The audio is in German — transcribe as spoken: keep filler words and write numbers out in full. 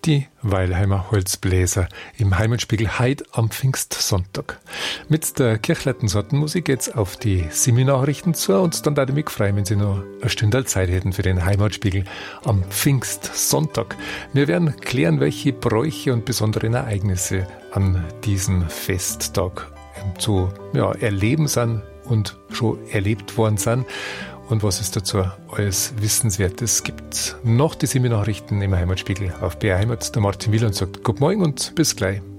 Die Weilheimer Holzbläser im Heimatspiegel heit am Pfingstsonntag. Mit der Kirchleitensortenmusik geht's auf die Semi-Nachrichten zu und dann würde ich mich freuen, wenn Sie noch eine Stunde Zeit hätten für den Heimatspiegel am Pfingstsonntag. Wir werden klären, welche Bräuche und besonderen Ereignisse an diesem Festtag zu ja, erleben sind und schon erlebt worden sind. Und was es dazu alles Wissenswertes gibt. Noch die Semi-Nachrichten im Heimatspiegel auf B R Heimat. Der Martin Wieland sagt Guten Morgen und bis gleich.